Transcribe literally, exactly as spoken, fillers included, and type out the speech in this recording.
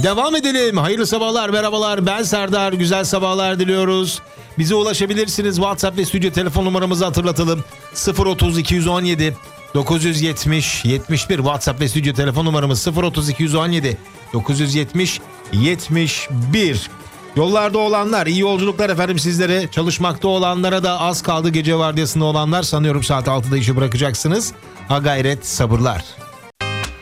Devam edelim. Hayırlı sabahlar, merhabalar. Ben Serdar. Güzel sabahlar diliyoruz. Bize ulaşabilirsiniz. WhatsApp ve stüdyo telefon numaramızı hatırlatalım. sıfır otuz iki yüz on yedi dokuz yüz yetmiş yetmiş bir. WhatsApp ve stüdyo telefon numaramız sıfır otuz iki yüz on yedi dokuz yüz yetmiş yetmiş bir. Yollarda olanlar iyi yolculuklar efendim sizlere. Çalışmakta olanlara da az kaldı, gece vardiyasında olanlar sanıyorum saat altıda işi bırakacaksınız. Ha gayret, sabırlar.